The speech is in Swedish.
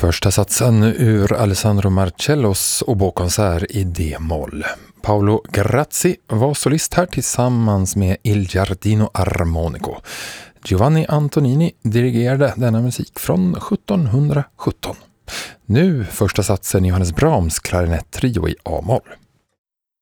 Första satsen ur Alessandro Marcellos oboekonsert i D-moll. Paolo Grazzi var solist här tillsammans med Il Giardino Armonico. Giovanni Antonini dirigerade denna musik från 1717. Nu första satsen i Johannes Brahms klarinettrio i A-moll.